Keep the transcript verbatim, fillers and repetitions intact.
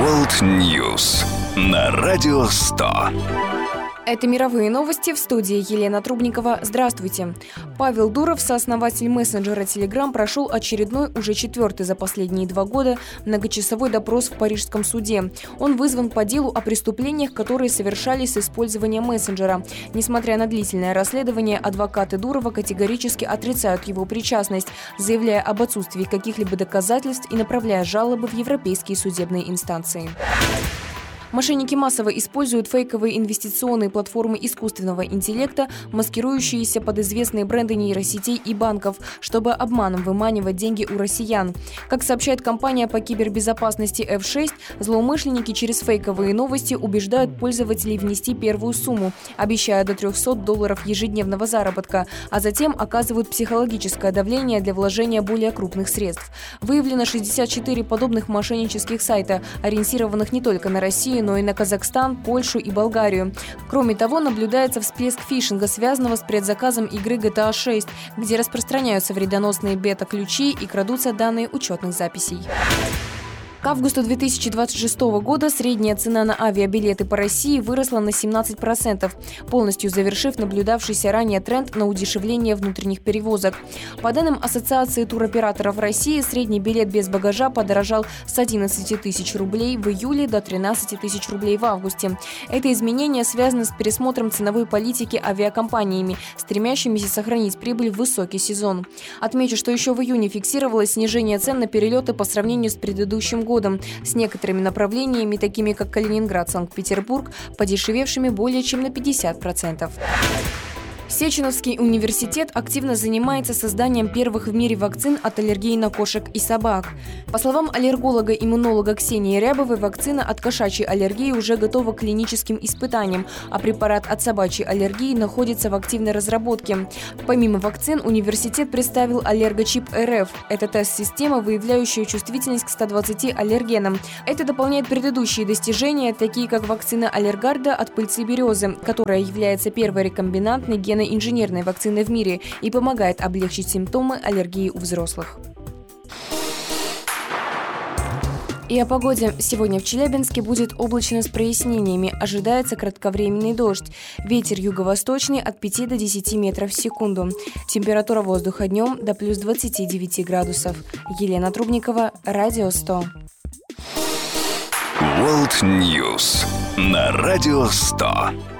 World News на Радио сто. Это мировые новости, в студии Елена Трубникова. Здравствуйте. Павел Дуров, сооснователь мессенджера Telegram, прошел очередной, уже четвертый за последние два года, многочасовой допрос в парижском суде. Он вызван по делу о преступлениях, которые совершались с использованием мессенджера. Несмотря на длительное расследование, адвокаты Дурова категорически отрицают его причастность, заявляя об отсутствии каких-либо доказательств и направляя жалобы в европейские судебные инстанции. Мошенники массово используют фейковые инвестиционные платформы искусственного интеллекта, маскирующиеся под известные бренды нейросетей и банков, чтобы обманом выманивать деньги у россиян. Как сообщает компания по кибербезопасности эф шесть, злоумышленники через фейковые новости убеждают пользователей внести первую сумму, обещая до трехсот долларов ежедневного заработка, а затем оказывают психологическое давление для вложения более крупных средств. Выявлено шестьдесят четыре подобных мошеннических сайта, ориентированных не только на Россию, но и на Казахстан, Польшу и Болгарию. Кроме того, наблюдается всплеск фишинга, связанного с предзаказом игры джи ти эй шесть, где распространяются вредоносные бета-ключи и крадутся данные учетных записей. К августу две тысячи двадцать шестого года средняя цена на авиабилеты по России выросла на семнадцать процентов, полностью завершив наблюдавшийся ранее тренд на удешевление внутренних перевозок. По данным Ассоциации туроператоров России, средний билет без багажа подорожал с одиннадцати тысяч рублей в июле до тринадцати тысяч рублей в августе. Это изменение связано с пересмотром ценовой политики авиакомпаниями, стремящимися сохранить прибыль в высокий сезон. Отмечу, что еще в июне фиксировалось снижение цен на перелеты по сравнению с предыдущим годом. годом, с некоторыми направлениями, такими как Калининград, Санкт-Петербург, подешевевшими более чем на пятьдесят процентов. Сеченовский университет активно занимается созданием первых в мире вакцин от аллергии на кошек и собак. По словам аллерголога-иммунолога Ксении Рябовой, вакцина от кошачьей аллергии уже готова к клиническим испытаниям, а препарат от собачьей аллергии находится в активной разработке. Помимо вакцин, университет представил аллергочип эр эф. Это тест-система, выявляющая чувствительность к ста двадцати аллергенам. Это дополняет предыдущие достижения, такие как вакцина Аллергарда от пыльцы березы, которая является первой рекомбинантной генной инженерной вакцины в мире и помогает облегчить симптомы аллергии у взрослых. И о погоде. Сегодня в Челябинске будет облачно с прояснениями. Ожидается кратковременный дождь. Ветер юго-восточный от пяти до десяти метров в секунду. Температура воздуха днем до плюс двадцати девяти градусов. Елена Трубникова, Радио сто. World News на Радио сто.